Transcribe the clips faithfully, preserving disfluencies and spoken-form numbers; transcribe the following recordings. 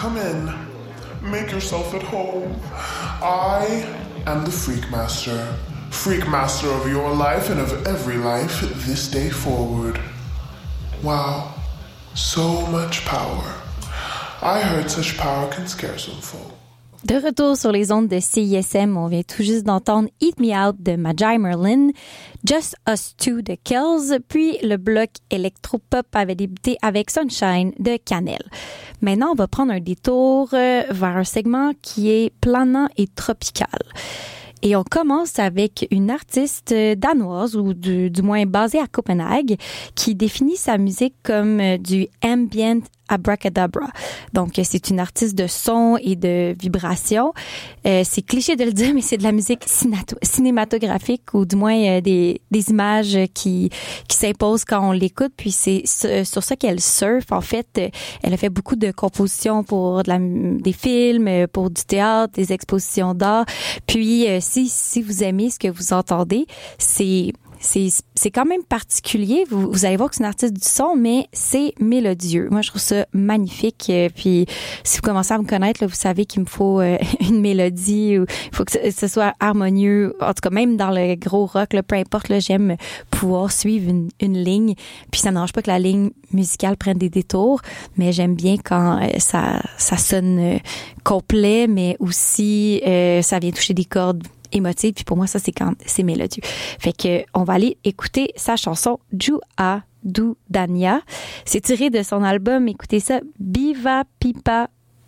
come in. Make yourself at home. I am the Freak Master. Freak Master of your life and of every life this day forward. Wow, so much power. I heard such power can scare some folk. De retour sur les ondes de C I S M, on vient tout juste d'entendre Eat Me Out de Magi Merlin, Just Us Two de Kells, puis le bloc électropop avait débuté avec Sunshine de Cannelle. Maintenant, on va prendre un détour vers un segment qui est planant et tropical. Et on commence avec une artiste danoise, ou du, du moins basée à Copenhague, qui définit sa musique comme du ambient abracadabra. Donc, c'est une artiste de son et de vibration. Euh, c'est cliché de le dire, mais c'est de la musique cinato- cinématographique, ou du moins euh, des, des images qui, qui s'imposent quand on l'écoute. Puis c'est sur ça qu'elle surfe. En fait, elle a fait beaucoup de compositions pour de la, des films, pour du théâtre, des expositions d'art. Puis, euh, si, si vous aimez ce que vous entendez, c'est... C'est, c'est quand même particulier. Vous, vous allez voir que c'est une artiste du son, mais c'est mélodieux. Moi, je trouve ça magnifique. Puis, si vous commencez à me connaître, là, vous savez qu'il me faut euh, une mélodie. Ou il faut que ce, ce soit harmonieux. En tout cas, même dans le gros rock, là, peu importe, là, j'aime pouvoir suivre une, une ligne. Puis, ça ne dérange pas que la ligne musicale prenne des détours, mais j'aime bien quand euh, ça, ça sonne euh, complet, mais aussi euh, ça vient toucher des cordes émotive, puis pour moi ça c'est quand c'est mélodieux. Fait que on va aller écouter sa chanson Jua Du Dania. C'est tiré de son album, écoutez ça, Biva Pipa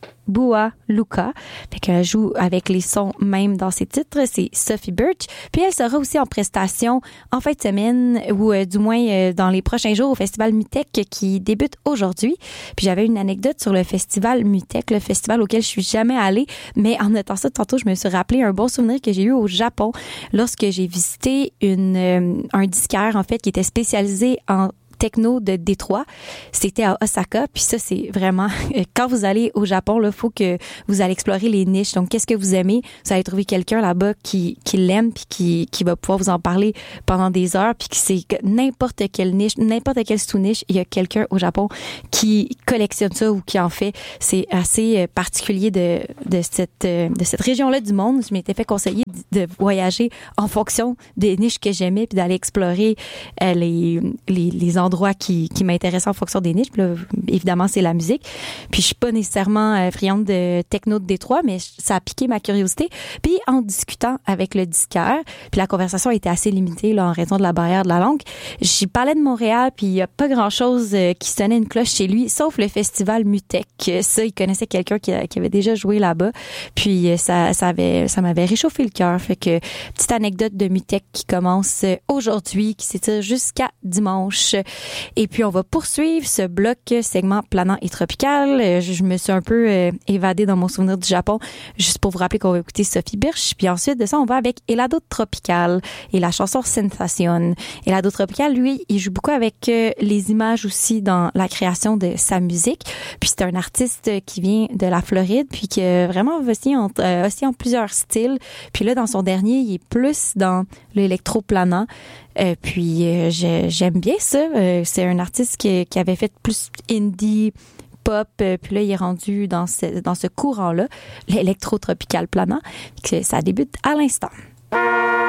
Bua Luka. Fait qu'elle joue avec les sons même dans ses titres, c'est Sophie Birch. Puis elle sera aussi en prestation en fin de semaine, ou euh, du moins euh, dans les prochains jours, au Festival Mutech qui débute aujourd'hui. Puis j'avais une anecdote sur le Festival Mutech, le festival auquel je suis jamais allée, mais en notant ça tantôt, je me suis rappelé un bon souvenir que j'ai eu au Japon lorsque j'ai visité une euh, un disquaire en fait qui était spécialisé en techno de Détroit. C'était à Osaka. Puis ça, c'est vraiment... Quand vous allez au Japon, il faut que vous allez explorer les niches. Donc, qu'est-ce que vous aimez? Vous allez trouver quelqu'un là-bas qui, qui l'aime puis qui, qui va pouvoir vous en parler pendant des heures. Puis que c'est n'importe quelle niche, n'importe quelle sous-niche, il y a quelqu'un au Japon qui collectionne ça ou qui en fait. C'est assez particulier de, de, cette, de cette région-là du monde. Je m'étais fait conseiller de voyager en fonction des niches que j'aimais puis d'aller explorer euh, les, les, les endroits qui, qui m'intéressent en fonction des niches. Puis là, évidemment, c'est la musique. Puis je suis pas nécessairement euh, friande de techno de Détroit, mais ça a piqué ma curiosité. Puis en discutant avec le disquaire, puis la conversation était assez limitée là, en raison de la barrière de la langue, j'y parlais de Montréal, puis il y a pas grand-chose euh, qui sonnait une cloche chez lui, sauf le festival Mutech. Ça, il connaissait quelqu'un qui, qui avait déjà joué là-bas. Puis euh, ça, ça, avait, ça m'avait réchauffé le cœur. Fait que petite anecdote de Mutech qui commence aujourd'hui, qui s'étire jusqu'à dimanche. Et puis, on va poursuivre ce bloc segment planant et tropical. Je, je me suis un peu euh, évadée dans mon souvenir du Japon, juste pour vous rappeler qu'on va écouter Sophie Birch. Puis ensuite de ça, on va avec Helado Tropical et la chanson Sensation. Helado Tropical, lui, il joue beaucoup avec euh, les images aussi dans la création de sa musique. Puis c'est un artiste qui vient de la Floride, puis qui a vraiment aussi en, euh, aussi en plusieurs styles. Puis là, dans son dernier, il est plus dans l'électro-planant. Euh, puis euh, je, j'aime bien ça. Euh, c'est un artiste qui, qui avait fait plus indie, pop, euh, puis là il est rendu dans ce, dans ce courant-là, l'électro-tropical planant. Ça débute à l'instant.